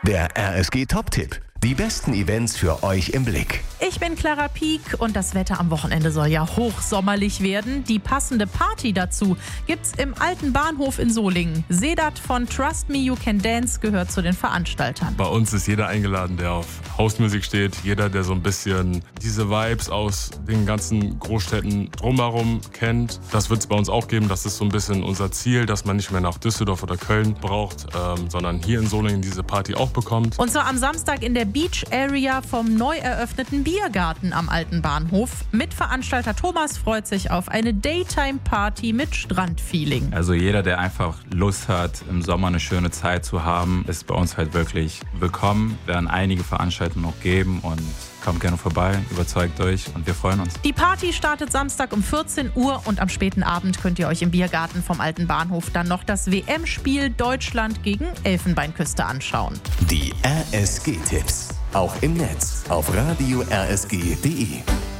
Der RSG Top-Tipp. Die besten Events für euch im Blick. Ich bin Clara Pieck und das Wetter am Wochenende soll ja hochsommerlich werden. Die passende Party dazu gibt's im alten Bahnhof in Solingen. Sedat von Trust Me You Can Dance gehört zu den Veranstaltern. Bei uns ist jeder eingeladen, der auf Hausmusik steht. Jeder, der so ein bisschen diese Vibes aus den ganzen Großstädten drumherum kennt. Das wird es bei uns auch geben. Das ist so ein bisschen unser Ziel, dass man nicht mehr nach Düsseldorf oder Köln braucht, sondern hier in Solingen diese Party auch bekommt. Und zwar am Samstag in der Beach Area vom neu eröffneten Biergarten am alten Bahnhof. Mitveranstalter Thomas freut sich auf eine Daytime-Party mit Strandfeeling. Also jeder, der einfach Lust hat, im Sommer eine schöne Zeit zu haben, ist bei uns halt wirklich willkommen. Wir werden einige Veranstaltungen noch geben und kommt gerne vorbei, überzeugt euch und wir freuen uns. Die Party startet Samstag um 14 Uhr und am späten Abend könnt ihr euch im Biergarten vom alten Bahnhof dann noch das WM-Spiel Deutschland gegen Elfenbeinküste anschauen. Die RSG-Tipps. Auch im Netz auf radio-rsg.de.